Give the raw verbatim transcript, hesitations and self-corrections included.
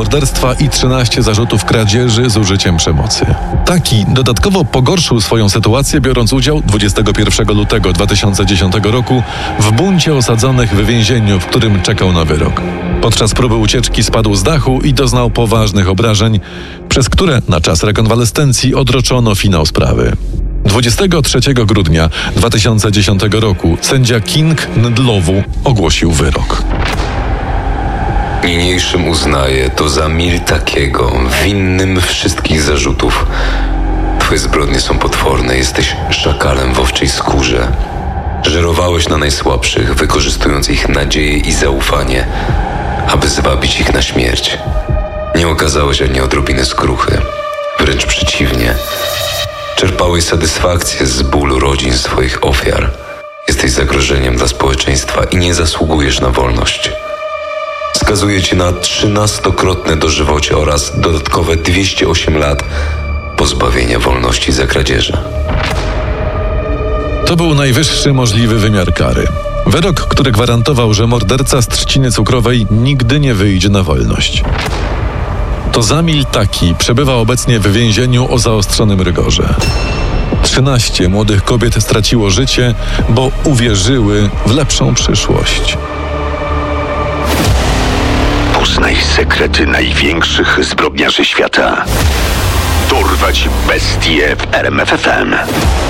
morderstwa i trzynaście zarzutów kradzieży z użyciem przemocy. Taki dodatkowo pogorszył swoją sytuację, biorąc udział dwudziestego pierwszego lutego dwa tysiące dziesiątego roku w buncie osadzonych w więzieniu, w którym czekał na wyrok. Podczas próby ucieczki spadł z dachu i doznał poważnych obrażeń, przez które na czas rekonwalescencji odroczono finał sprawy. dwudziestego trzeciego grudnia dwa tysiące dziesiątego roku sędzia King Ndlovu ogłosił wyrok. Niniejszym uznaję to za Zamil Takiego winnym wszystkich zarzutów. Twoje zbrodnie są potworne, jesteś szakalem w owczej skórze. Żerowałeś na najsłabszych, wykorzystując ich nadzieję i zaufanie, aby zwabić ich na śmierć. Nie okazałeś ani odrobiny skruchy, wręcz przeciwnie. Czerpałeś satysfakcję z bólu rodzin swoich ofiar. Jesteś zagrożeniem dla społeczeństwa i nie zasługujesz na wolność. Skazuję cię na trzynastokrotne dożywocie oraz dodatkowe dwieście osiem lat pozbawienia wolności za kradzieże. To był najwyższy możliwy wymiar kary. Wyrok, który gwarantował, że morderca z Trzciny Cukrowej nigdy nie wyjdzie na wolność. To Zamil Taki przebywa obecnie w więzieniu o zaostrzonym rygorze. Trzynaście młodych kobiet straciło życie, bo uwierzyły w lepszą przyszłość. Poznaj sekrety największych zbrodniarzy świata. Dorwać bestie w R M F F M.